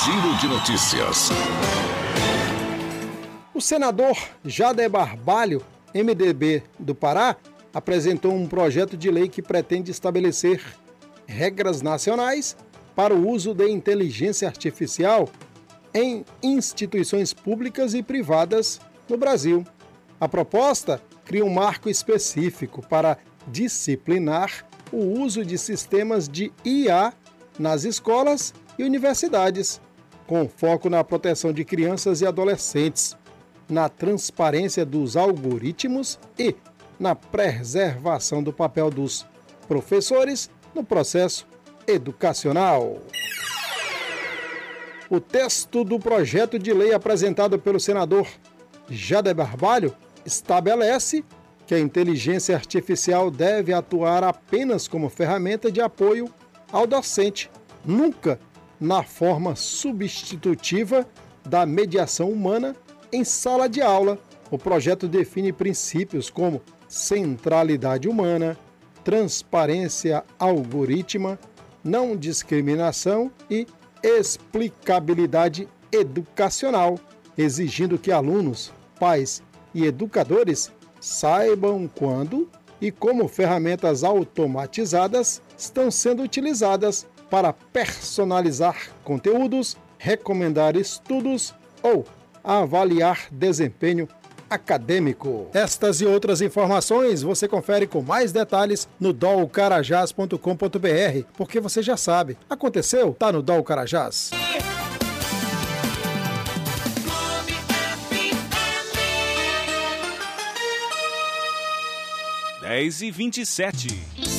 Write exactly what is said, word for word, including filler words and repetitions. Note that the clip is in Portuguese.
Giro de Notícias. O senador Jader Barbalho, M D B do Pará, apresentou um projeto de lei que pretende estabelecer regras nacionais para o uso de inteligência artificial em instituições públicas e privadas no Brasil. A proposta cria um marco específico para disciplinar o uso de sistemas de I A nas escolas e universidades, com foco na proteção de crianças e adolescentes, na transparência dos algoritmos e na preservação do papel dos professores no processo educacional. O texto do projeto de lei apresentado pelo senador Jader Barbalho estabelece que a inteligência artificial deve atuar apenas como ferramenta de apoio ao docente, nunca na forma substitutiva da mediação humana em sala de aula. O projeto define princípios como centralidade humana, transparência algorítmica, não discriminação e explicabilidade educacional, exigindo que alunos, pais e educadores saibam quando e como ferramentas automatizadas estão sendo utilizadas para personalizar conteúdos, recomendar estudos ou avaliar desempenho acadêmico. Estas e outras informações você confere com mais detalhes no dol carajás ponto com ponto br, porque você já sabe, aconteceu, tá no Dol Carajás. dez e vinte e sete.